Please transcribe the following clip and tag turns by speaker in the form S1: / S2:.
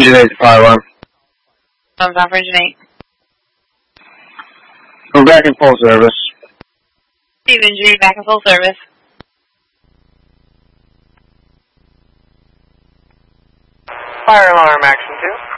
S1: Engine 8 fire alarm.
S2: Thumbs on for Engine 8.
S1: We're back in full service.
S2: Steve Injury, back in full service.
S3: Fire alarm, action 2.